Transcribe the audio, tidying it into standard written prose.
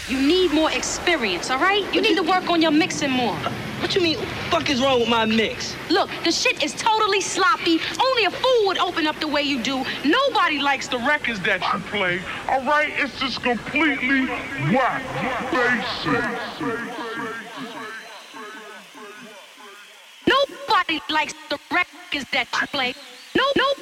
You need more experience, all right? You need to work on your mixing more. What you mean? What the fuck is wrong with my mix? Look, the shit is totally sloppy. Only a fool would open up the way you do. Nobody likes the records that you play. All right, it's just completely whack, basic. Nobody likes the records that you play. No,